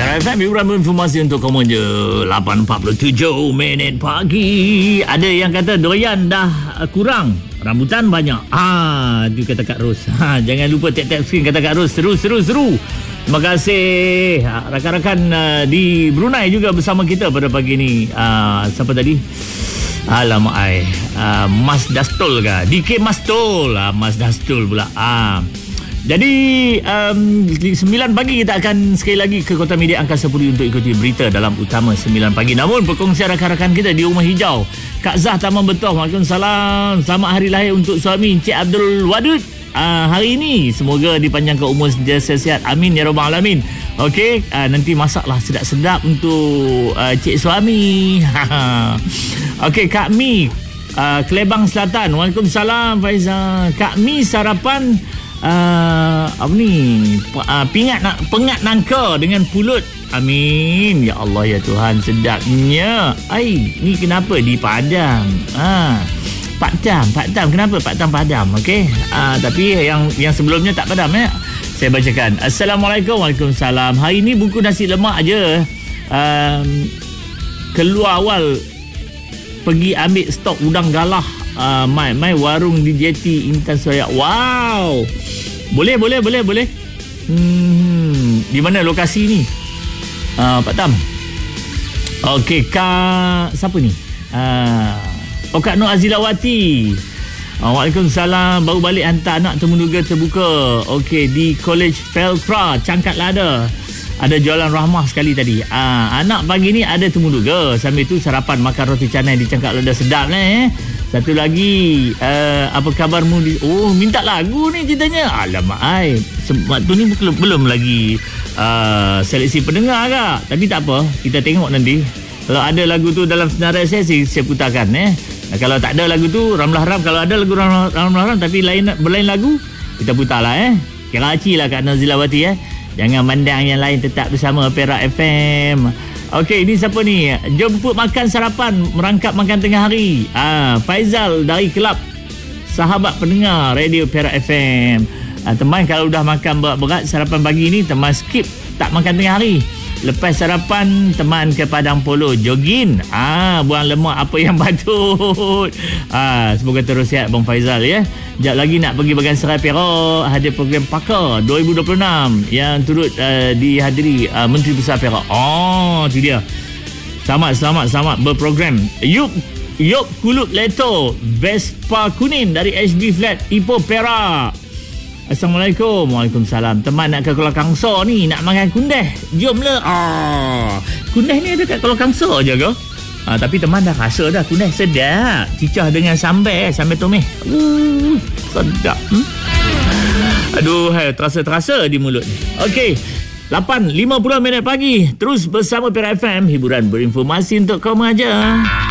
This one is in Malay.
Perak FM, hiburan informasi untuk kamu je. 8.47 minit pagi. Ada yang kata durian dah kurang, rambutan banyak. Itu kata Kak Ros. Jangan lupa tap-tap screen kata Kak Ros. Seru. Terima kasih rakan-rakan di Brunei juga bersama kita pada pagi ni. Siapa tadi? Alamak Mas Dastul ke? DK Mastul. Mas Dastul pula. Jadi 9 pagi kita akan sekali lagi ke Kota Media Angkasa Puri untuk ikuti berita dalam Utama 9 pagi. Namun perkongsian rakan-rakan kita di Rumah Hijau, Kak Zah Taman Betoh, Waalaikumsalam. Selamat hari lahir untuk suami Encik Abdul Wadud hari ini. Semoga dipanjangkan umur sentiasa sihat. Amin ya rabbal alamin. Okey, nanti masaklah sedap-sedap untuk cik suami. Okey, Kak Mi Kelebang Selatan. Waalaikumsalam Faizal. Kak Mi sarapan pengat nangka dengan pulut. Amin ya Allah ya Tuhan, sedapnya. Ni kenapa di Padang? Padam kenapa Padam? Okey, tapi yang sebelumnya tak Padam ya. Saya bacakan. Assalamualaikum. Waalaikumsalam. Hari ni buku nasi lemak aje. Keluar awal pergi ambil stok udang galah. Mai warung di JT Intan Suria. Wow. Boleh. Di mana lokasi ni? Pak Tam. Okey, Kak siapa ni? Kak Nur Azilawati. Waalaikumsalam. Baru balik hantar anak temuduga terbuka. Okey, di College Felcra, Cangkat Lada. Ada jualan rahmah sekali tadi. Anak pagi ni ada temuduga. Sambil tu sarapan makan roti canai di Cangkat Lada. Sedap lah Satu lagi, apa kabarmu? Minta lagu ni ceritanya. Alamak, sebab tu ni belum lagi seleksi pendengar ke? Tapi tak apa, kita tengok nanti. Kalau ada lagu tu dalam senarai saya putarkan. Kalau tak ada lagu tu, Ramlah Ram. Kalau ada lagu Ramlah Ram tapi berlain lagu, kita putar lah. Keraci lah Kak Nazilawati. Jangan mandang yang lain, tetap bersama Perak FM. Okey, ini siapa ni? Jemput makan sarapan, merangkap makan tengah hari. Faizal dari Kelab Sahabat Pendengar Radio Perak FM. Teman kalau dah makan berat sarapan pagi ni, teman skip tak makan tengah hari. Lepas sarapan, teman ke Padang Polo jogging. Buang lemak apa yang patut. Semoga terus sihat Bang Faizal ya. Sekejap lagi nak pergi Bagan Serai Perak, hadir program Pakar 2026 yang turut dihadiri Menteri Besar Perak. Itu dia. Selamat berprogram. Yup Kuluk Leto Vespa kuning dari HB Flat Ipoh Perak. Assalamualaikum. Waalaikumsalam. Teman nak ke Kuala Kangsar ni, nak makan kundeh. Jomlah. Kundeh ni ada kat Kuala Kangsar je ke? Tapi teman dah rasa dah kundeh sedap. Cicah dengan sambal tomeh. Sedap. Aduh, terasa di mulut ni. Okey. 8.50 minit pagi. Terus bersama Perak FM, hiburan berinformasi untuk kamu aja.